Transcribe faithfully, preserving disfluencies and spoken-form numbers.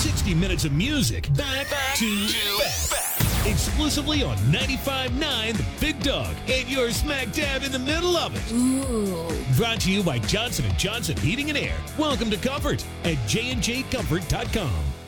sixty minutes of music back, back to back. back. Exclusively on ninety-five point nine The Big Dog. And you're smack dab in the middle of it. Ooh. Brought to you by Johnson and Johnson Heating and Air. Welcome to Comfort at j and j comfort dot com.